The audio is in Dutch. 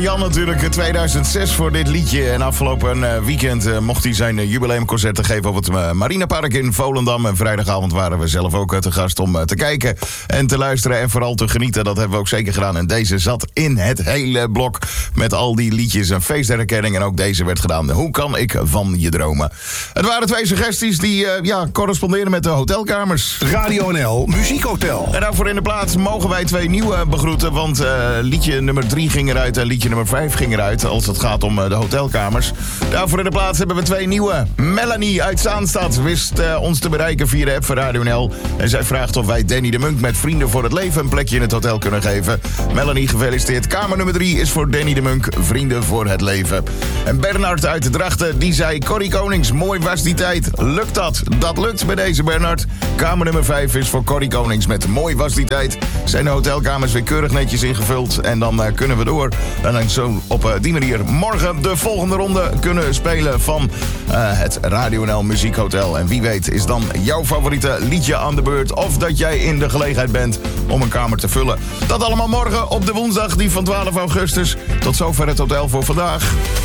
Jan natuurlijk 2006 voor dit liedje. En afgelopen weekend mocht hij zijn jubileumconcert geven op het Marinepark in Volendam. En vrijdagavond waren we zelf ook te gast om te kijken en te luisteren en vooral te genieten. Dat hebben we ook zeker gedaan. En deze zat in het hele blok met al die liedjes. Een feestherkenning en ook deze werd gedaan. Hoe kan ik van je dromen? Het waren 2 suggesties die corresponderen met de hotelkamers. Radio NL Muziekhotel. En daarvoor in de plaats mogen wij 2 nieuwe begroeten. Want liedje nummer 3 ging eruit en liedje nummer 5 ging eruit. Als het gaat om de hotelkamers. Daarvoor in de plaats hebben we 2 nieuwe. Melanie uit Zaanstad wist ons te bereiken via de app van Radio NL. En zij vraagt of wij Danny de Munk met Vrienden voor het Leven een plekje in het hotel kunnen geven. Melanie, gefeliciteerd. Kamer nummer 3 is voor Danny de Munk, Vrienden voor het Leven. En Bernard uit de Drachten, die zei: Corrie Konings, mooi was die tijd. Lukt dat? Dat lukt bij deze Bernard. Kamer nummer 5 is voor Corrie Konings met Mooi was die tijd. Zijn de hotelkamers weer keurig netjes ingevuld. En dan kunnen we door. En dan zo op die manier morgen de volgende ronde kunnen spelen van het Radio NL Muziekhotel. En wie weet is dan jouw favoriete liedje aan de beurt. Of dat jij in de gelegenheid bent om een kamer te vullen. Dat allemaal morgen op de woensdag die van 12 augustus. Tot zover het hotel voor vandaag.